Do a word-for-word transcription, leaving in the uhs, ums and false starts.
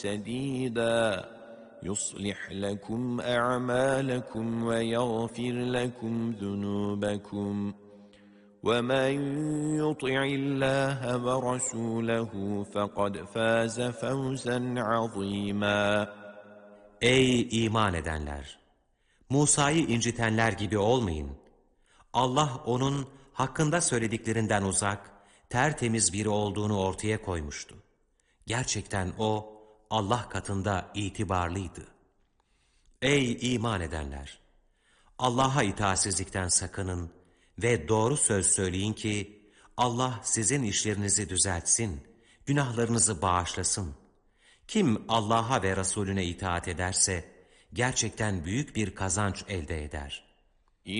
سديدا يصلح لكم أعمالكم ويغفر لكم ذنوبكم ومن يطع الله ورسوله فقد فاز فوزا عظيما. Ey iman edenler! Musa'yı incitenler gibi olmayın. Allah onun hakkında söylediklerinden uzak, tertemiz biri olduğunu ortaya koymuştu. Gerçekten o, Allah katında itibarlıydı. Ey iman edenler! Allah'a itaatsizlikten sakının ve doğru söz söyleyin ki, Allah sizin işlerinizi düzeltsin, günahlarınızı bağışlasın. Kim Allah'a ve Resulüne itaat ederse, gerçekten büyük bir kazanç elde eder.